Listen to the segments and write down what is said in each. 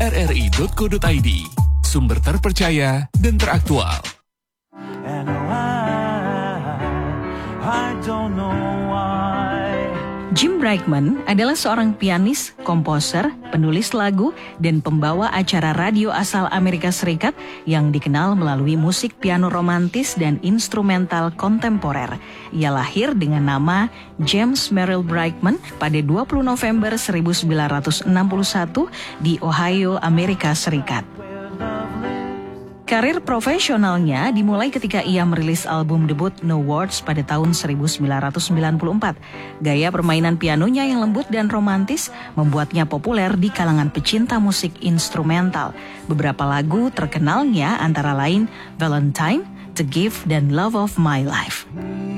rri.co.id, sumber terpercaya dan teraktual. And I don't know why. Jim Brickman adalah seorang pianis, komposer, penulis lagu, dan pembawa acara radio asal Amerika Serikat yang dikenal melalui musik piano romantis dan instrumental kontemporer. Ia lahir dengan nama James Merrill Brickman pada 20 November 1961 di Ohio, Amerika Serikat. Karir profesionalnya dimulai ketika ia merilis album debut No Words pada tahun 1994. Gaya permainan pianonya yang lembut dan romantis membuatnya populer di kalangan pecinta musik instrumental. Beberapa lagu terkenalnya antara lain Valentine, The Gift, dan Love of My Life.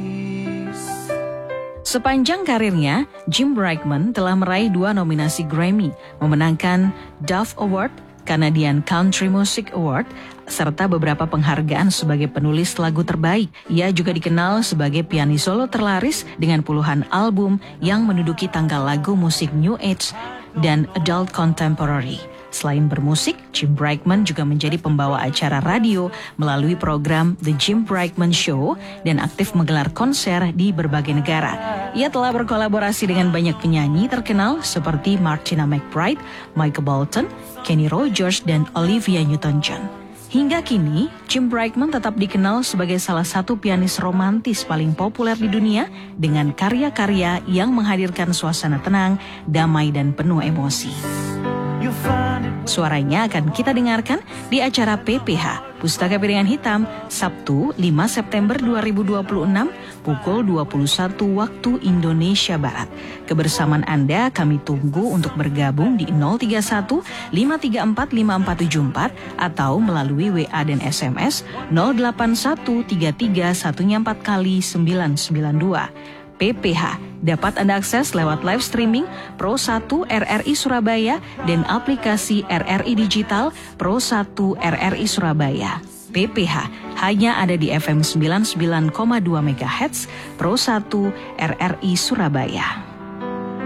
Sepanjang karirnya, Jim Brickman telah meraih 2 nominasi Grammy, memenangkan Dove Award, Canadian Country Music Award, serta beberapa penghargaan sebagai penulis lagu terbaik. Ia juga dikenal sebagai pianis solo terlaris dengan puluhan album yang menduduki tanggal lagu musik New Age dan Adult Contemporary. Selain bermusik, Jim Brickman juga menjadi pembawa acara radio melalui program The Jim Brickman Show dan aktif menggelar konser di berbagai negara. Ia telah berkolaborasi dengan banyak penyanyi terkenal seperti Martina McBride, Michael Bolton, Kenny Rogers, dan Olivia Newton-John. Hingga kini, Jim Brickman tetap dikenal sebagai salah satu pianis romantis paling populer di dunia dengan karya-karya yang menghadirkan suasana tenang, damai, dan penuh emosi. Suaranya akan kita dengarkan di acara PPH, Pustaka Piringan Hitam, Sabtu 5 September 2026, pukul 21 waktu Indonesia Barat. Kebersamaan Anda kami tunggu untuk bergabung di 031 534 5474 atau melalui WA dan SMS 08133 1nya 4 kali 992. PPH dapat Anda akses lewat live streaming Pro 1 RRI Surabaya dan aplikasi RRI Digital Pro 1 RRI Surabaya. PPH hanya ada di FM 99,2 MHz Pro 1 RRI Surabaya.